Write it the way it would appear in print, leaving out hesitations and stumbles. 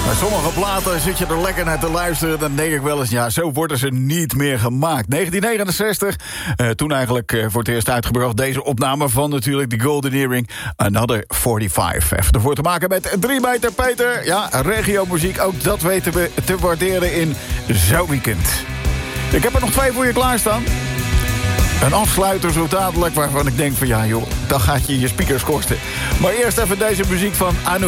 Bij sommige platen zit je er lekker naar te luisteren. Dan denk ik wel eens, ja, zo worden ze niet meer gemaakt. 1969, toen eigenlijk voor het eerst uitgebracht. Deze opname van natuurlijk de Golden Earring. Another 45. Even ervoor te maken met 3 meter Peter. Ja, regiomuziek, ook dat weten we te waarderen in zo'n weekend. Ik heb er nog 2 voor je klaarstaan. Een afsluiter zo dadelijk waarvan ik denk van ja joh, dan gaat je speakers kosten. Maar eerst even deze muziek van Anouk.